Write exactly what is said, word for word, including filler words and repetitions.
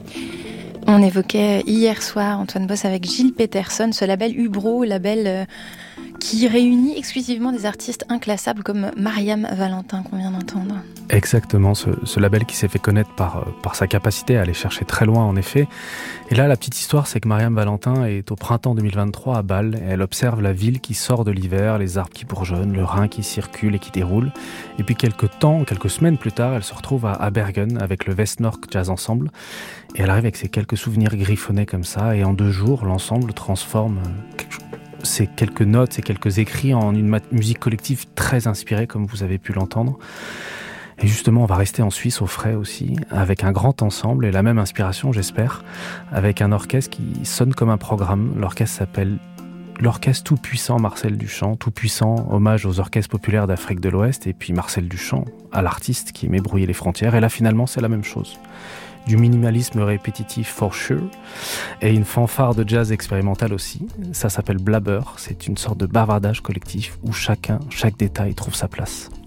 On évoquait hier soir, Antoine Boss, avec Gilles Peterson, ce label Ubro, label euh, qui réunit exclusivement des artistes inclassables comme Mariam Valentin, qu'on vient d'entendre. Exactement, ce, ce label qui s'est fait connaître par, par sa capacité à aller chercher très loin, en effet. Et là, la petite histoire, c'est que Mariam Valentin est au printemps deux mille vingt-trois à Bâle, et elle observe la ville qui sort de l'hiver, les arbres qui bourgeonnent, le Rhin qui circule et qui déroule. Et puis quelques temps, quelques semaines plus tard, elle se retrouve à, à Bergen avec le Westnork Jazz Ensemble. Et elle arrive avec ses quelques souvenirs griffonnés comme ça, et en deux jours, l'ensemble transforme quelque chose. Ces quelques notes, ces quelques écrits en une musique collective très inspirée, comme vous avez pu l'entendre. Et justement, on va rester en Suisse au frais aussi, avec un grand ensemble et la même inspiration, j'espère, avec un orchestre qui sonne comme un programme. L'orchestre s'appelle l'Orchestre Tout-Puissant Marcel Duchamp. Tout-Puissant, hommage aux orchestres populaires d'Afrique de l'Ouest, et puis Marcel Duchamp, à l'artiste qui aimait brouiller les frontières. Et là, finalement, c'est la même chose. Du minimalisme répétitif for sure, et une fanfare de jazz expérimental aussi. Ça s'appelle Blabber, c'est une sorte de bavardage collectif où chacun, chaque détail trouve sa place.